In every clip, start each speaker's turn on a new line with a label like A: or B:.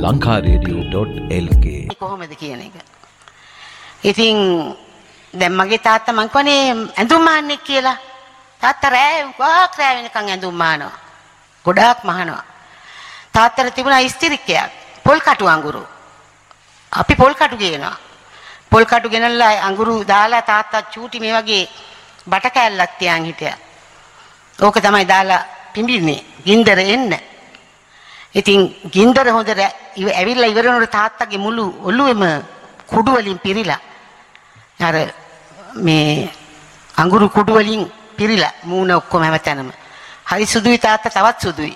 A: lankaradio.lk
B: කොහොමද කියන එක. ඉතින් දැන් මගේ තාත්තා මං කෝනේ ඇඳුම් මාන්නේ කියලා. තාත්තා රෑ වෙනකන් ඇඳුම් මානවා. ගොඩාක් මහනවා. තාත්තට තිබුණා ඉස්තිරික්කයක්. පොල් කටු අඟුරු. අපි පොල් කටු ගේනවා. පොල් කටු ගෙනල්ලා අඟුරු දාලා තාත්තා චූටි මේ වගේ බට කෑල්ලක් තියන් හිටියා. ඕක තමයි දාලා පිඹින්නේ. ගින්දර එන්න. ඉතින් ගින්දර හොඳට ඇවිල්ලා ඉවර වෙනකොට තාත්තගේ මුළු ඔළුවෙම කුඩු වලින් පිරීලා. අර මේ අඟුරු කුඩු වලින් පිරීලා මූණ ඔක්කොම හැමතැනම. හරි සුදුයි තාත්තා තවත් සුදුයි.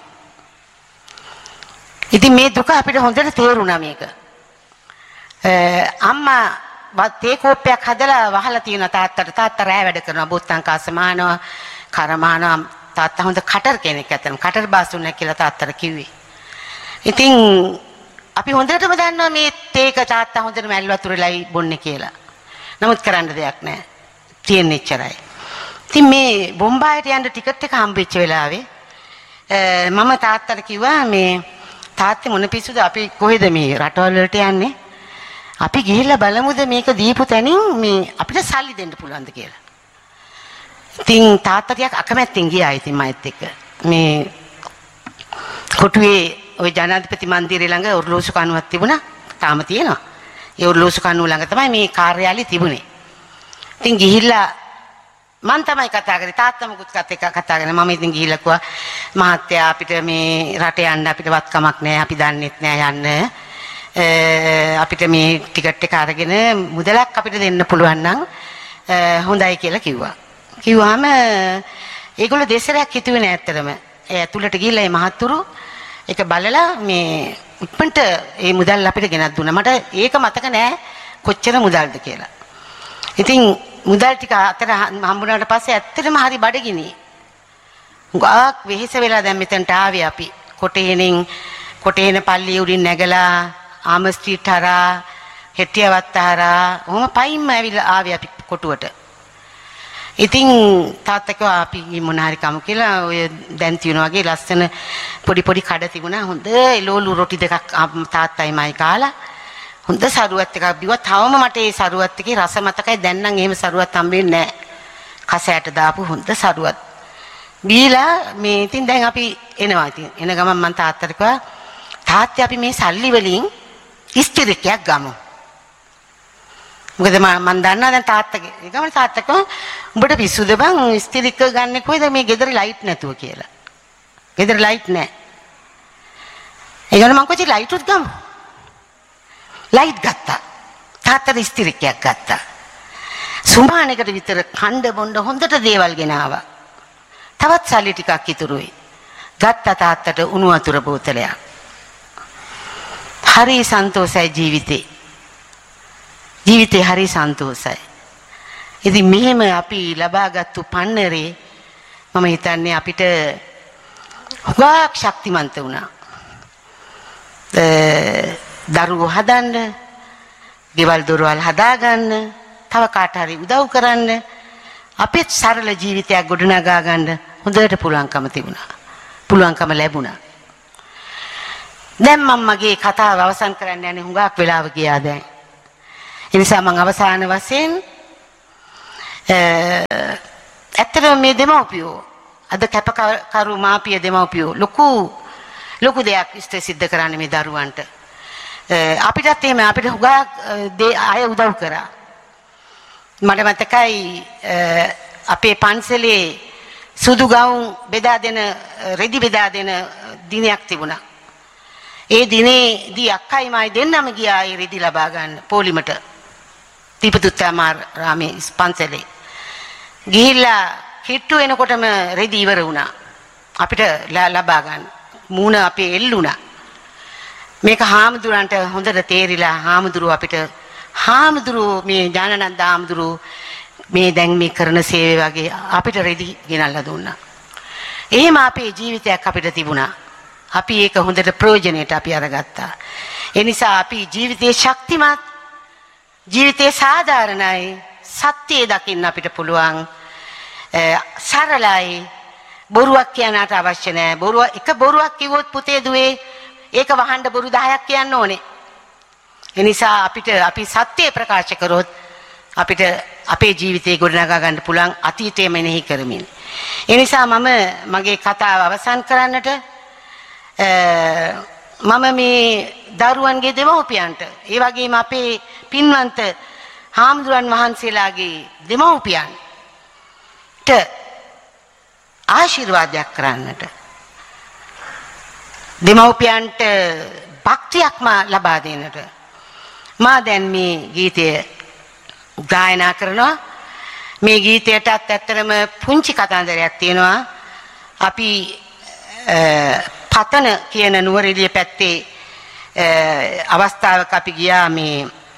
B: ඉතින් මේ දුක අපිට හොඳට තේරුණා මේක. අම්මා තේ කෝප්පයක් හදලා වහලා තියෙන තාත්තට. තාත්තා රෑ වැඩ කරනවා බොත්තම් කාස මානවා කරමානවා. තාත්තා හොඳ කටර් කෙනෙක් ඇත්තම. කටර් බාස්තුන් කියලා තාත්තට කිව්වේ. ඉතින් අපි හොඳටම දන්නවා මේ තේක තාත්තා හොඳට මැල් වතුරේලයි බොන්නේ කියලා. නමුත් කරන්න දෙයක් නැහැ. තියෙන්නේ එච්චරයි. ඉතින් මේ බොම්බායට යන්න ටිකට් එක හම්බෙච්ච වෙලාවේ මම තාත්තට කිව්වා මේ තාත්තේ මොන පිස්සුද අපි කොහෙද මේ රටවල් වලට යන්නේ? අපි ගිහිල්ලා බලමුද මේක දීපු තැනින් මේ අපිට සල්ලි දෙන්න පුළුවන්ද කියලා. ඉතින් තාත්තා ටිකක් අකමැත්තෙන් ගියා ඉතින් මයිත් එක්ක. මේ කොටුවේ ওই ජනාධිපති මන්දිරය ළඟ ඔර්ලෝසු කණුවක් තිබුණා. තාම තියෙනවා. ඒ ඔර්ලෝසු කණුව ළඟ තමයි මේ කාර්යාලය තිබුණේ. ඉතින් ගිහිල්ලා මම තමයි කතා කරේ. තාත්තා මුකුත් කතා කරන්නේ. මම ඉතින් ගිහිල්ලා කිව්වා මහත්තයා අපිට මේ රට යන්න අපිට වත්කමක් නැහැ. අපි දන්නෙත් නැහැ යන්න. අපිට මේ ටිකට් එක අරගෙන මුදලක් අපිට දෙන්න පුළුවන් නම් හොඳයි කියලා කිව්වා. කිව්වහම ඒගොල්ලෝ දෙසරයක් හිතුවේ නෑ ඇත්තටම. ඒ ඇතුළට ගිහිල්ලා මේ මහත්තුරු ඒක බලලා මේ ඉක්මනට මේ මුදල් අපිට ගෙනත් දුන්නා. මට ඒක මතක නෑ කොච්චර මුදල්ද කියලා. ඉතින් මුදල් ටික අතර හම්බුනාට පස්සේ ඇත්තටම හරි බඩගිනි. ගාක් වෙහෙස වෙලා දැන් මෙතනට ආවේ අපි. කොටේන පල්ලිය උඩින් නැගලා ආම ස්ට්‍රීට් හරහා හෙට්ටියවත්ත හරහා ඔහොම පයින්ම ඇවිල්ලා ආවේ අපි කොටුවට. ඉතින් තාත්තා කිව්වා අපි මොන හරි කමු කියලා. ඔය දැන් තියෙන වගේ ලස්සන පොඩි කඩ තිබුණා. හොඳ එළවලු රොටි දෙකක් තාත්තයි මයි කාලා. හොඳ සරුවත් එකක් බිව්වා. තවම මට ඒ සරුවත් එකේ රස මතකයි. දැන් නම් එහෙම සරුවත් හම්බෙන්නේ නැහැ. කසයට දාපු හොඳ සරුවත්. බීලා මේ ඉතින් දැන් අපි එනවා. ඉතින් එන ගමන් මම තාත්තට කිව්වා තාත්තේ අපි මේ සල්ලි වලින් ඉස්තිරිකයක් ගමු. මොකද මම දන්නා දැන් තාත්තගේ. ඒ ගමන් තාත්තා කිව්වා උඹට පිස්සුද බං ඉස්තිරික ගන්න කොහෙද මේ ගෙදර ලයිට් නැතුව කියලා. ගෙදර ලයිට් නැහැ. ඒ ගමන් මම කිව්වා ලයිට් උත් ගමු. ලයිට් ගත්තා. තාත්තට ඉස්තිරිකයක් ගත්තා. සුමානෙකට විතර කණ්ඩ බොණ්ඩ හොඳට දේවල් ගෙනාවා. තවත් සල්ලි ටිකක් ඉතුරුයි. ගත්තා තාත්තට උණු වතුර බෝතලයක්. හරි සන්තෝෂයි ජීවිතේ. ජීවිතේ හරි සන්තෝෂයි. ඉතින් මෙහෙම අපි ලබාගත්තු පන්නරේ මම හිතන්නේ අපිට හුඟක් ශක්තිමන්ත වුණා. දරුවෝ හදන්න, ගෙවල් දොරවල් හදාගන්න, තව කාට හරි උදව් කරන්න, අපේ සරල ජීවිතයක් ගොඩනගා ගන්න හොඳට පුළුවන්කම තිබුණා. පුළුවන්කම ලැබුණා. දැන් මම මගේ කතාව අවසන් කරන්න යන්නේ හුඟක් වෙලාව ගියා දැන්. ඒ නිසා මම අවසාන වශයෙන් ඇත්තටම මේ දෙමව්පියෝ අද කැපකරු මාපිය දෙමව්පියෝ ලොකු දෙයක් ඉෂ්ට සිද්ධ කරන්නේ මේ දරුවන්ට. අපිටත් එහෙම අපිට හුඟක් අය උදව් කරා. මට මතකයි අපේ පන්සලේ සුදු ගවුම් බෙදා දෙන රෙදි බෙදා දෙන දිනයක් තිබුණා. ඒ දිනේදී අක්කයි මයි දෙන්නම ගියා ඒ රෙදි ලබා ගන්න පොලිමට. දීපදුත්තාමාරාමේ පන්සලේ. ගිහිල්ලා කිට්ටු එනකොටම රෙදි ඉවර වුණා. අපිට ලබා ගන්න. මූණ අපේ එල්ලුණා. මේක හාමුදුරන්ට හොඳට තේරිලා හාමුදුරුවෝ මේ ඥානানন্দ හාමුදුරුවෝ මේ දැන් මේ කරන සේවය වගේ අපිට රෙදි ගෙනල්ලා දුන්නා. එහෙම අපේ ජීවිතයක් අපිට තිබුණා. අපි ඒක හොඳට ප්‍රයෝජනෙට අපි අරගත්තා. ඒ නිසා අපි ජීවිතේ ශක්තිමත්, ජීවිතේ සාධාරණයි, සත්‍යය දකින්න අපිට පුළුවන්, සරලයි, බොරුවක් කියන්නට අවශ්‍ය නැහැ. බොරුවක් කිව්වොත් පුතේ දුවේ ඒක වහන්න බොරු 10ක් කියන්න ඕනේ. ඒ නිසා අපි සත්‍ය ප්‍රකාශ කරොත් අපිට අපේ ජීවිතේ ගොඩනගා ගන්න පුළුවන් අතීතය මෙනෙහි කරමින්. ඒ නිසා මම මගේ කතාව අවසන් කරන්නට මම මේ දරුවන්ගේ දෙමව්පියන්ට ඒ වගේම අපේ පින්වන්ත හාමුදුරන් වහන්සේලාගේ දෙමව්පියන්ට ආශිර්වාදයක් කරන්නට දෙමව්පියන්ට භක්තියක්ම ලබා දෙන්නට මා දැන් මේ ගීතය ගායනා කරනවා. මේ ගීතයටත් ඇත්තටම පුංචි කතන්දරයක් තියෙනවා. අපි පතන කියන නුවරඑළිය පැත්තේ අවස්ථාවක අපි ගියා මේ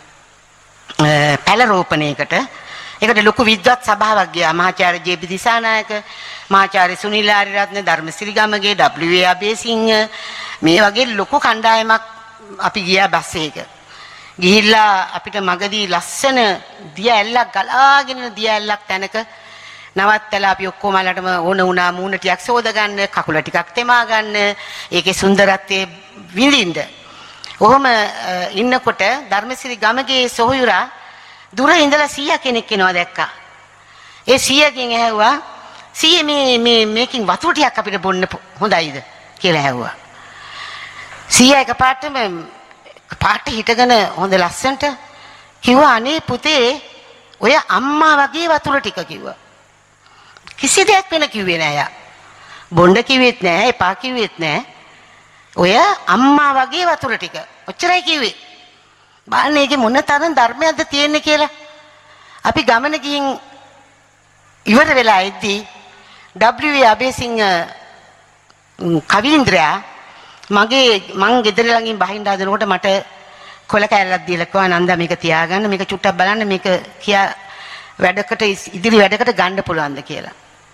B: පැල රෝපණයකට. ඒකට ලොකු විද්වත් සභාවක් ගියා. මහාචාර්ය ජේ.බී. දිසානායක, මහාචාර්ය සුනිල් ආරියරත්න, ධර්මසිරි ගමගේ, W.A. අබේසිංහ මේ වගේ ලොකු කණ්ඩායමක් අපි ගියා බස් එකක. ගිහිල්ලා අපිට මගදී ලස්සන දිය ඇල්ලක් ගලාගෙන දිය ඇල්ලක් තැනක නවත්තලා අපි ඔක්කොමලටම ඕන වුණා මූණ ටිකක් සෝද ගන්න, කකුල ටිකක් තෙමා ගන්න, ඒකේ සුන්දරත්වයේ විඳින්න. ඔහොම ඉන්නකොට ධර්මසිරි ගමගේ සොහොයුරා දුර ඉඳලා 100 කෙනෙක් එනවා දැක්කා. ඒ 100කින් ඇහුවා "100 මේකින් වතුර ටිකක් අපිට බොන්න හොඳයිද?" කියලා ඇහුවා. 100 එකපාරටම පාට හිටගෙන හොඳ ලස්සනට කිව්වා "අනේ පුතේ ඔය අම්මා වගේ වතුර ටික" කිව්වා. කිසි දෙයක් වෙන කිව්වේ නෑ යා. බොණ්ඩ කිව්වෙත් නෑ, එපා කිව්වෙත් නෑ. ඔය අම්මා වගේ වතුර ටික. ඔච්චරයි කිව්වේ. බලන්න ඒකේ මොන තරම් ධර්මයක්ද තියෙන්නේ කියලා. අපි ගමන ගිහින් ඉවර වෙලා එද්දී W.A. අබේසිංහ කවීන්ද්‍රයා මං ගෙදර ළඟින් බහින්න හදනකොට මට කොල කෑල්ලක් දීලා කිව්වා "නන්දා මේක තියාගන්න, මේක චුට්ටක් බලන්න, මේක කියා වැඩකට ඉදිරි වැඩකට ගන්න පුළුවන්ද" කියලා.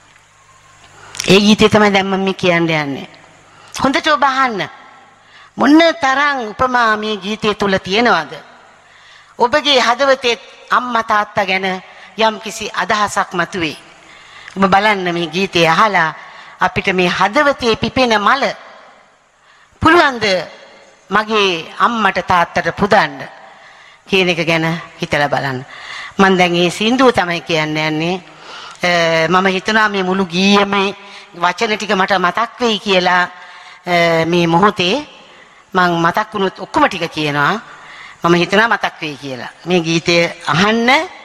B: ඒ ගීතය තමයි දැන් මම කියන්න යන්නේ. හොඳට ඔබ අහන්න. මොන තරම් උපමා මේ ගීතය තුල තියෙනවද? ඔබගේ හදවතේ අම්මා තාත්තා ගැන යම්කිසි අදහසක් මතුවේ. ඔබ බලන්න මේ ගීතය අහලා අපිට මේ හදවතේ පිපෙන මල පුළුවන්ද මගේ අම්මට තාත්තට පුදන්න කියන එක ගැන හිතලා බලන්න. මම දැන් මේ සින්දුව තමයි කියන්න යන්නේ. මම හිතනවා මේ මුළු ගීයේම වචන ටික මට මතක් වෙයි කියලා. මේ මොහොතේ මම මතක් වුණොත් ඔක්කොම ටික කියනවා. මම හිතනවා මතක් වෙයි කියලා. මේ ගීතය අහන්න.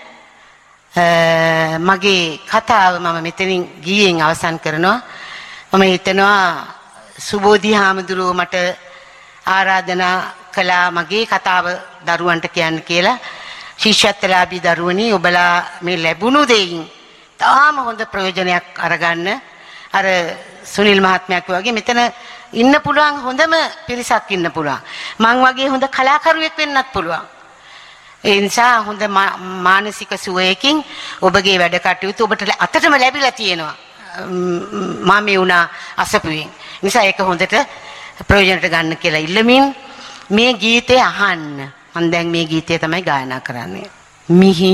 B: මගේ කතාව මම මෙතනින් ගීයෙන් අවසන් කරනවා. මම හිතනවා සුබෝධි හාමුදුරුවෝ මට ආරාධනා කළා මගේ කතාව දරුවන්ට කියන්න කියලා. ශිෂ්‍යත්වලාභී දරුවනි, ඔබලා මේ ලැබුණු දෙයින් තාම හොඳ ප්‍රයෝජනයක් අරගන්න. අර සුනිල් මහත්මයා වගේ මෙතන ඉන්න පුළුවන් හොඳම පිරිසක් ඉන්න පුළුවන්. මං වගේ හොඳ කලාකරුවෙක් වෙන්නත් පුළුවන්. ඒ නිසා හොඳ මානසික සුවයකින් ඔබගේ වැඩ කටයුතු ඔබට අතටම ලැබිලා තියෙනවා. මම මේ වුණා අසපුවෙන්. නිසා ඒක හොඳට ප්‍රයෝජනට ගන්න කියලා ඉල්ලමින් මේ ගීතය අහන්න. මම දැන් මේ ගීතය තමයි ගායනා කරන්නේ. මිහි